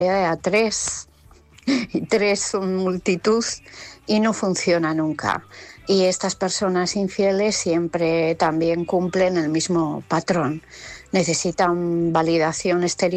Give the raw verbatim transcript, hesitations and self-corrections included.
a tres, y tres son multitud y no funciona nunca. Y estas personas infieles siempre también cumplen el mismo patrón. Necesitan validación exterior